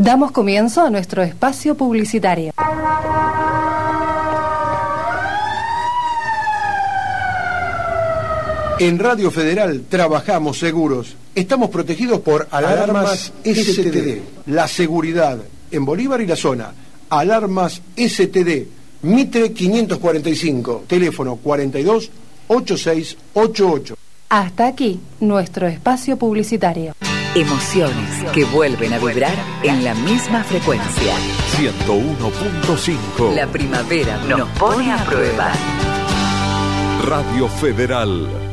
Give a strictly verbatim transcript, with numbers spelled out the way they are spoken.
Damos comienzo a nuestro espacio publicitario. En Radio Federal trabajamos seguros. Estamos protegidos por Alarmas S T D. La seguridad en Bolívar y la zona. Alarmas S T D. Mitre quinientos cuarenta y cinco. Teléfono cuarenta y dos, ochenta y seis ochenta y ocho. Hasta aquí nuestro espacio publicitario. Emociones que vuelven a vibrar en la misma frecuencia. ciento uno punto cinco. La primavera nos pone a prueba. Radio Federal.